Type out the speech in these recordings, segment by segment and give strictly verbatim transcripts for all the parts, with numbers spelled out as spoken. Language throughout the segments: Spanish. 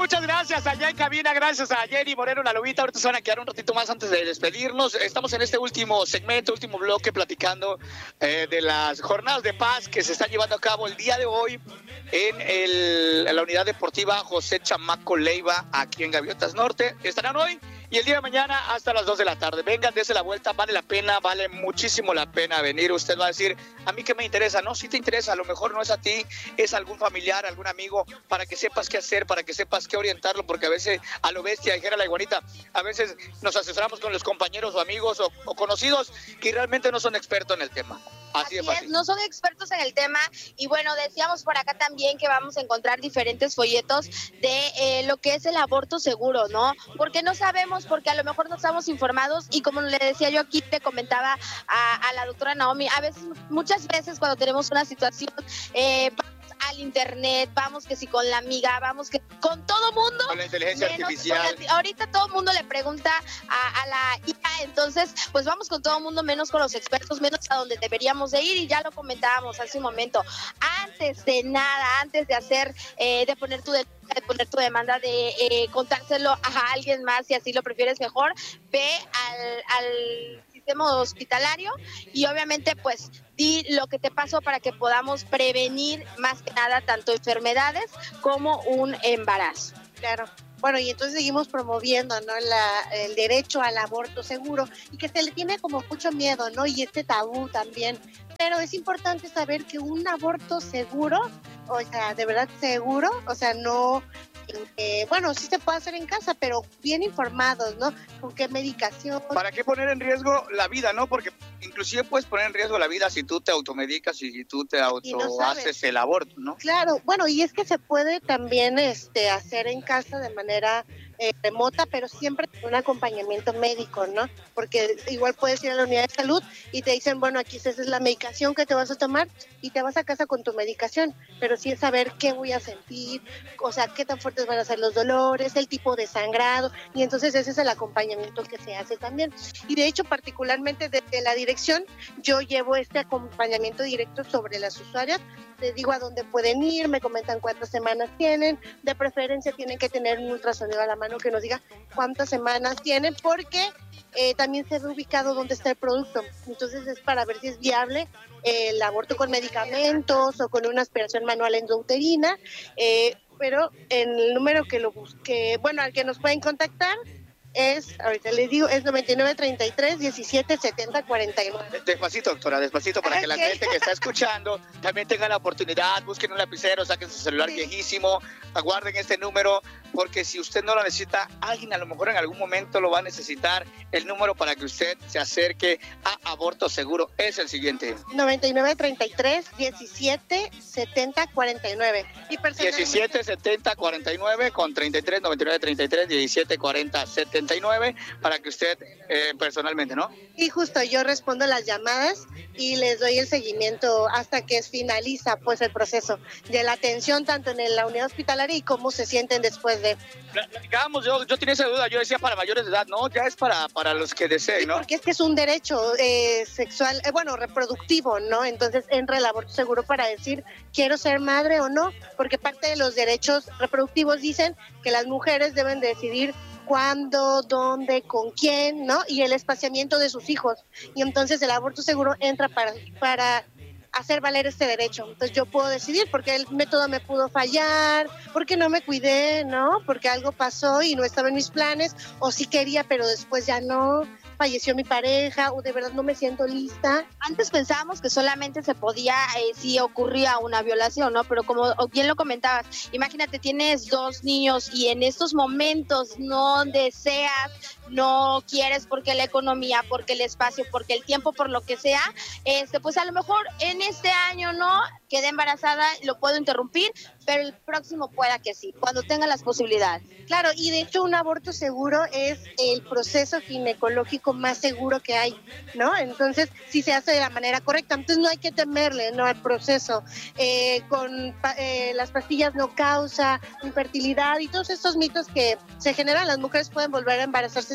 muchas gracias allá en cabina, gracias a Jenny Moreno, la lobita. Ahorita se van a quedar un ratito más antes de despedirnos. Estamos en este último segmento, último bloque, platicando eh, de las jornadas de paz que se están llevando a cabo el día de hoy en, el, en la unidad deportiva José Chamaco Leiva, aquí en Gaviotas Norte. Estarán hoy y el día de mañana hasta las dos de la tarde. Vengan, dése la vuelta, vale la pena, vale muchísimo la pena venir. Usted va a decir, a mí qué me interesa. No, si te interesa, a lo mejor no es a ti, es a algún familiar, algún amigo, para que sepas qué hacer, para que sepas qué orientarlo, porque a veces a lo bestia, dijera la iguanita, a veces nos asesoramos con los compañeros o amigos o, o conocidos que realmente no son expertos en el tema. Así, Así de fácil. Es, no son expertos en el tema y bueno, decíamos por acá también que vamos a encontrar diferentes folletos de eh, lo que es el aborto seguro, ¿no? Porque no sabemos, porque a lo mejor no estamos informados y como le decía yo aquí, le comentaba a, a la doctora Naomi, a veces, muchas veces cuando tenemos una situación, eh, al internet, vamos que si con la amiga, vamos que con todo mundo. Con la inteligencia artificial. La, ahorita todo el mundo le pregunta a, a la I A, entonces pues vamos con todo el mundo, menos con los expertos, menos a donde deberíamos de ir y ya lo comentábamos hace un momento. Antes de nada, antes de hacer, eh, de poner tu de, de poner tu demanda, de eh, contárselo a alguien más, si así lo prefieres mejor, ve al, al sistema hospitalario y obviamente pues di lo que te pasó para que podamos prevenir más que nada tanto enfermedades como un embarazo. Claro. Bueno, y entonces seguimos promoviendo, ¿no? La, el derecho al aborto seguro y que se le tiene como mucho miedo, ¿no? Y este tabú también. Pero es importante saber que un aborto seguro, o sea, de verdad seguro, o sea, no... Eh, bueno, sí se puede hacer en casa, pero bien informados, ¿no? Con qué medicación. ¿Para qué poner en riesgo la vida, no? Porque inclusive puedes poner en riesgo la vida si tú te automedicas y si tú te auto no haces el aborto, ¿no? Claro, bueno, y es que se puede también este, hacer en casa de manera eh, remota, pero siempre con un acompañamiento médico, ¿no? Porque igual puedes ir a la unidad de salud y te dicen, bueno, aquí esa es la medicación que te vas a tomar y te vas a casa con tu medicación, pero sí es saber qué voy a sentir, o sea, qué tan fuertes van a ser los dolores, el tipo de sangrado, y entonces ese es el acompañamiento que se hace también. Y de hecho, particularmente desde la dirección, yo llevo este acompañamiento directo sobre las usuarias, les digo a dónde pueden ir, me comentan cuántas semanas tienen, de preferencia tienen que tener un ultrasonido a la mano que nos diga cuántas semanas tienen, porque eh, también se ve ubicado dónde está el producto, entonces es para ver si es viable eh, el aborto con medicamentos o con una aspiración manual endouterina, eh, pero en el número que lo busque, bueno, al que nos pueden contactar es, ahorita les digo, es noventa y nueve, treinta y tres, diecisiete, setenta, cuarenta y nueve. Despacito, doctora, despacito, para okay. que la gente que está escuchando también tenga la oportunidad, busquen un lapicero, saquen su celular sí. viejísimo, aguarden este número, porque si usted no lo necesita, alguien a lo mejor en algún momento lo va a necesitar. El número para que usted se acerque a Aborto Seguro es el siguiente. noventa y nueve, treinta y tres, diecisiete, setenta, cuarenta y nueve. Y diecisiete, setenta, cuarenta y nueve con treinta y tres, noventa y nueve, treinta y tres, diecisiete, cuarenta, setenta y nueve para que usted eh, personalmente, ¿no? Y justo yo respondo las llamadas y les doy el seguimiento hasta que finaliza pues el proceso de la atención tanto en la unidad hospitalaria y cómo se sienten después de. Platicábamos, yo, yo tenía esa duda, yo decía para mayores de edad, no, ya es para, para los que deseen, sí, ¿no? Porque es que es un derecho eh, sexual, eh, bueno, reproductivo, ¿no? Entonces entra el aborto seguro para decir, quiero ser madre o no, porque parte de los derechos reproductivos dicen que las mujeres deben decidir cuándo, dónde, con quién, ¿no? Y el espaciamiento de sus hijos. Y entonces el aborto seguro entra para, para hacer valer este derecho. Entonces yo puedo decidir porque el método me pudo fallar, porque no me cuidé, ¿no? Porque algo pasó y no estaba en mis planes, o sí quería, pero después ya no, falleció mi pareja, o de verdad no me siento lista. Antes pensábamos que solamente se podía eh, si ocurría una violación, ¿no? Pero como bien lo comentabas, imagínate, tienes dos niños y en estos momentos no deseas, no quieres porque la economía, porque el espacio, porque el tiempo, por lo que sea, este, pues a lo mejor en este año no quedé embarazada, lo puedo interrumpir, pero el próximo pueda que sí, cuando tenga las posibilidades. Claro, y de hecho un aborto seguro es el proceso ginecológico más seguro que hay, ¿no? Entonces, si se hace de la manera correcta, entonces no hay que temerle, ¿no? Al proceso. Eh, con eh, las pastillas no causa infertilidad y todos estos mitos que se generan, las mujeres pueden volver a embarazarse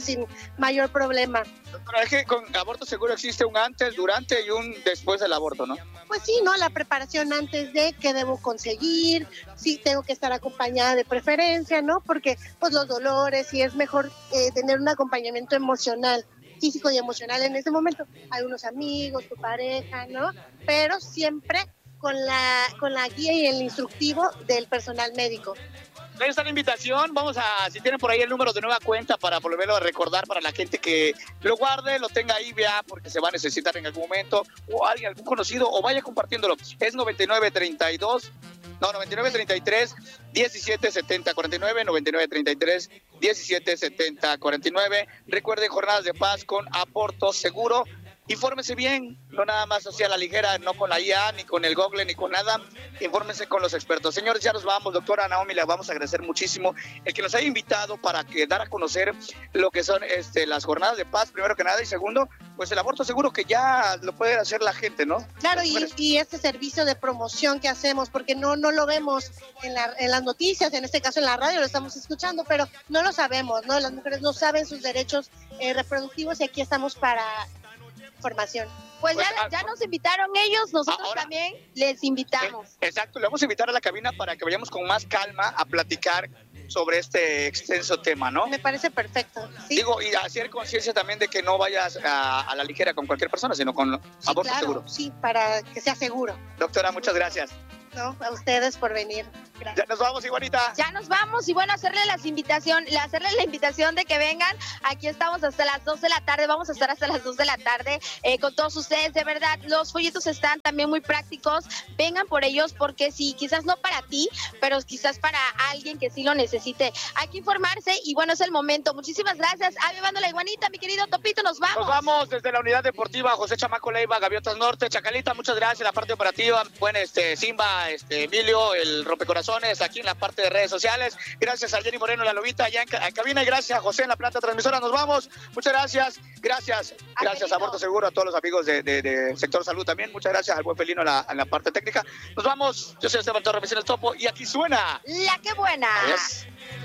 sin mayor problema. Pero es que con aborto seguro existe un antes, durante y un después del aborto, ¿no? Pues sí, ¿no? La preparación antes de qué debo conseguir, sí tengo que estar acompañada de preferencia, ¿no? Porque pues los dolores y es mejor eh, tener un acompañamiento emocional, físico y emocional en ese momento. Hay unos amigos, tu pareja, ¿no? Pero siempre con la, con la guía y el instructivo del personal médico. Ahí está la invitación, vamos a, si tienen por ahí el número de nueva cuenta para volverlo a recordar para la gente que lo guarde, lo tenga ahí, vea, porque se va a necesitar en algún momento, o alguien, algún conocido, o vaya compartiéndolo. Es noventa y nueve treinta y dos, no, noventa y nueve treinta y tres, diecisiete setenta cuarenta y nueve, noventa y nueve treinta y tres, diecisiete setenta cuarenta y nueve. Recuerden, jornadas de paz con aborto seguro. Infórmese bien, no nada más así a la ligera, no con la I A, ni con el Google, ni con nada. Infórmese con los expertos. Señores, ya nos vamos. Doctora Naomi, le vamos a agradecer muchísimo el que nos haya invitado para que dar a conocer lo que son este, las jornadas de paz, primero que nada, y segundo, pues el aborto seguro que ya lo puede hacer la gente, ¿no? Claro, y, y este servicio de promoción que hacemos, porque no, no lo vemos en, la, en las noticias, en este caso en la radio lo estamos escuchando, pero no lo sabemos, ¿no? Las mujeres no saben sus derechos eh, reproductivos y aquí estamos para información. Pues, Pues, ya, ah, ya nos invitaron ellos, nosotros ahora- también les invitamos. Eh, Exacto, le vamos a invitar a la cabina para que vayamos con más calma a platicar sobre este extenso tema, ¿no? Me parece perfecto. ¿Sí? Digo, y hacer conciencia también de que no vayas a, a la ligera con cualquier persona, sino con Sí, aborto claro, seguro. sí, para que sea seguro, Doctora, muchas gracias. ¿no? A ustedes por venir. Gracias. Ya nos vamos, igualita. Ya nos vamos y bueno, hacerle las invitación, hacerle la invitación de que vengan. Aquí estamos hasta las dos de la tarde, vamos a estar hasta las dos de la tarde eh, con todos ustedes. De verdad, los folletos están también muy prácticos. Vengan por ellos porque sí, quizás no para ti, pero quizás para alguien que sí lo necesite. Hay que informarse y bueno, es el momento. Muchísimas gracias. Avivando la iguanita, mi querido Topito, nos vamos. Nos vamos desde la unidad deportiva José Chamaco Leiva, Gaviotas Norte. Chacalita, muchas gracias. La parte operativa, bueno, este, Simba, este, Emilio, el rompecorazones, aquí en la parte de redes sociales. Gracias a Jenny Moreno, la lobita, allá en, ca- en cabina. Y gracias a José en la planta transmisora. Nos vamos. Muchas gracias. Gracias. Gracias Angelito. a Aborto Seguro, a todos los amigos de, de, de Sector Salud también. Muchas gracias al buen Felino en la, en la parte técnica. Nos vamos. Yo soy Esteban Torres, el Topo, y aquí suena. La que buena. Adiós.